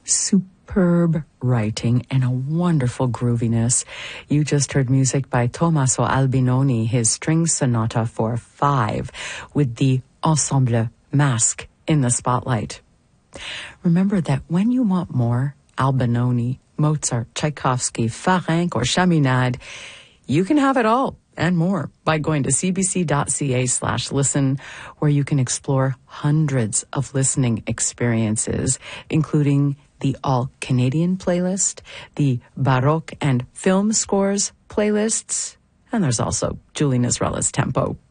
superb writing and a wonderful grooviness. You just heard music by Tommaso Albinoni, his string sonata for 5, with the Ensemble Masque in the spotlight. Remember that when you want more Albinoni, Mozart, Tchaikovsky, Farenc, or Chaminade, you can have it all and more by going to cbc.ca/listen, where you can explore hundreds of listening experiences, including the All-Canadian playlist, the Baroque and film scores playlists, and there's also Julie Nizrella's Tempo.